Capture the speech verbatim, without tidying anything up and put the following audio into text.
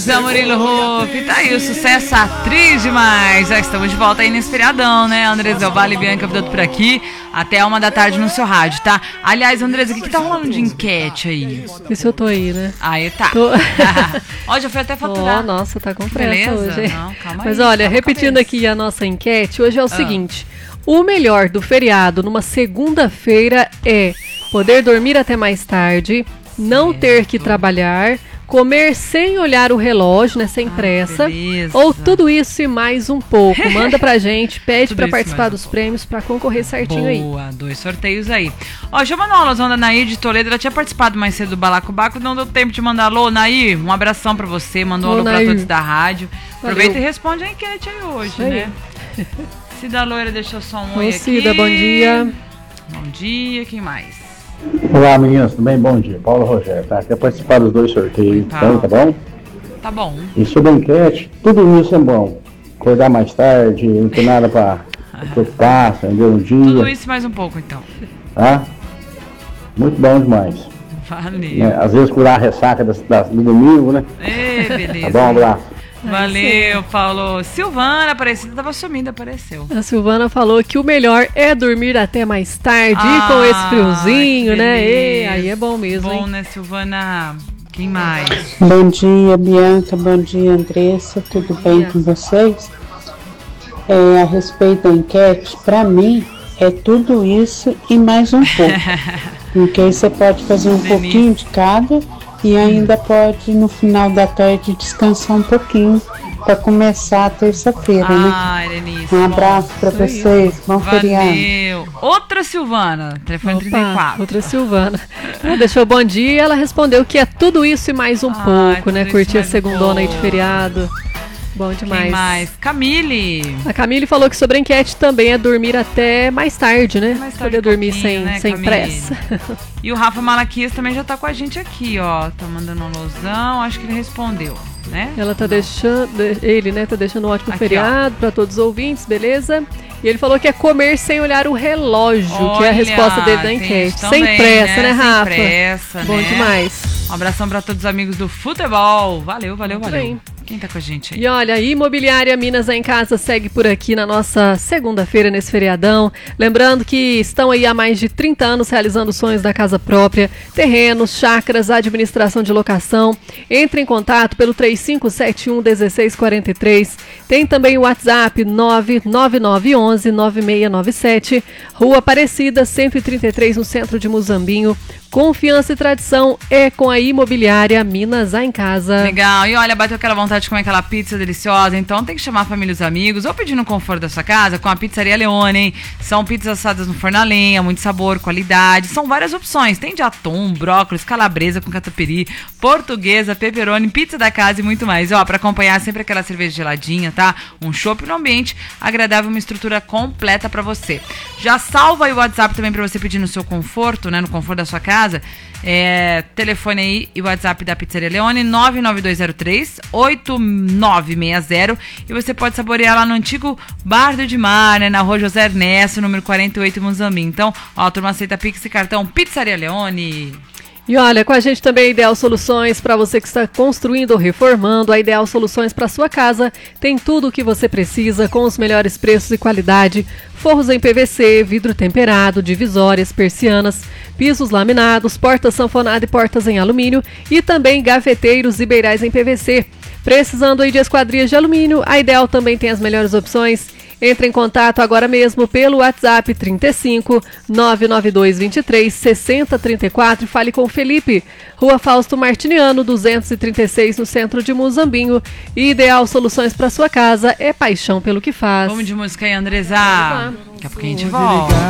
Andresa Murilo Ruff, tá aí o sucesso, atriz demais. Já estamos de volta aí nesse feriadão, né? Andresa, o Vale Bianca, Vidoto por aqui, até uma da tarde no seu rádio, tá? Aliás, Andresa, o que, que tá rolando de enquete aí? Vê se eu tô aí, né? Aí tá. Tô... Ó, já foi até faturar. Oh, nossa, tá com pressa Beleza? hoje. Não, calma Mas aí, olha, calma repetindo a aqui a nossa enquete, hoje é o Ah. seguinte: o melhor do feriado numa segunda-feira é poder dormir até mais tarde, não É, ter que tô. trabalhar, comer sem olhar o relógio, né, sem pressa, beleza. ou tudo isso e mais um pouco. Manda pra gente, pede Tudo pra isso e participar mais um dos prêmios pra concorrer certinho aí. Boa, dois sorteios aí. Ó, deixa eu mandar um alusão da Nair de Toledo. Ela tinha participado mais cedo do Balacobaco, não deu tempo de mandar alô. Nair, um abração pra você, mandou um Alô, alô pra Nair. todos da rádio. Aproveita Valeu. e responde a enquete aí hoje, Aí. né? Cida Loira deixou só um oi Ô, aqui. Cida, bom dia. Bom dia, quem mais? Olá, meninas, tudo bem? Bom dia. Paulo Rogério, tá? Quer participar dos dois sorteios, Paulo. então, tá bom? Tá bom. E sobre a enquete, tudo isso é bom. Acordar mais tarde, não tem nada pra preocupar, entendeu? Um Tudo dia, isso e mais um pouco, então. tá? Muito bom demais. Valeu. Né? Às vezes curar a ressaca das, das, do domingo, né? Ê, beleza. Tá bom? Um abraço. Valeu, Paulo. Silvana Aparecida tava sumida, apareceu. A Silvana falou que o melhor é dormir até mais tarde, Ah, com esse friozinho, que né? beleza. E aí é bom mesmo, Bom, hein? né, Silvana? Quem mais? Bom dia, Bianca. Bom dia, Andressa. Tudo bem dia. com vocês? É, a respeito da enquete, para mim, é tudo isso e mais um pouco. Porque aí você pode fazer um Denise. pouquinho de cada e ainda pode, no final da tarde, descansar um pouquinho para começar a terça-feira, né? Ah, Denise. Um abraço para vocês. Bom feriado. Valeu. Outra Silvana, telefone trinta e quatro. Outra Silvana. Ela deixou bom dia e ela respondeu que é tudo isso e mais um Ai, pouco, né? tudo isso Curtir a mais um segundona aí de pouco. feriado. Bom demais. Quem mais? Camille. A Camille falou que sobre a enquete também é dormir até mais tarde, né? Mais tarde Poder um dormir pouquinho, sem, né, sem Camille? pressa. E o Rafa Malaquias também já tá com a gente aqui, ó. Tá mandando um alusão, acho que ele respondeu, né? Ela tá deixando, ele, né, tá deixando um ótimo Aqui, feriado para todos os ouvintes, beleza? E ele falou que é comer sem olhar o relógio, que é a Olha, resposta dele da tem enquete. isso Sem também, pressa, né, Sem Rafa? pressa, Bom né? demais. Um abração pra todos os amigos do futebol. Valeu, valeu, Muito valeu. bem. Quem tá com a gente aí? E olha, a Imobiliária Minas em Casa segue por aqui na nossa segunda-feira, nesse feriadão. Lembrando que estão aí há mais de trinta anos realizando sonhos da casa própria, terrenos, chácaras, administração de locação. Entre em contato pelo três cinco sete um, um seis quatro três. Tem também o WhatsApp nove nove nove um um, nove seis nove sete. Rua Aparecida, cento e trinta e três, no centro de Muzambinho. Confiança e tradição é com a Imobiliária Minas em Casa. Legal. E olha, bateu aquela vontade de comer aquela pizza deliciosa, então tem que chamar a família e os amigos ou pedir no conforto da sua casa com a Pizzaria Leone, hein? São pizzas assadas no forno a lenha, muito sabor, qualidade. São várias opções. Tem de atum, brócolis, calabresa com catupiry, portuguesa, pepperoni, pizza da casa e muito mais. Ó, pra acompanhar sempre aquela cerveja geladinha, tá? Um chopp no ambiente agradável, uma estrutura completa pra você. Já salva aí o WhatsApp também pra você pedir no seu conforto, né? No conforto da sua casa. É, telefone aí e WhatsApp da Pizzaria Leone nove nove dois zero três oito nove seis zero e você pode saborear lá no antigo Bar do Edmar, né, na rua José Ernesto, número quarenta e oito, em Muzambinho. Então, ó, a turma aceita Pix e cartão Pizzaria Leone. E olha, com a gente também a Ideal Soluções, para você que está construindo ou reformando. A Ideal Soluções para sua casa tem tudo o que você precisa, com os melhores preços e qualidade. Forros em P V C, vidro temperado, divisórias, persianas, pisos laminados, portas sanfonada e portas em alumínio e também gaveteiros e beirais em P V C. Precisando aí de esquadrias de alumínio, a Ideal também tem as melhores opções. Entre em contato agora mesmo pelo WhatsApp trinta e cinco, nove nove dois dois três, seis zero três quatro e fale com o Felipe. Rua Fausto Martiniano, duzentos e trinta e seis, no centro de Muzambinho. E Ideal Soluções para sua casa é paixão pelo que faz. Vamos de música aí, Andresa. Daqui a pouco a gente volta.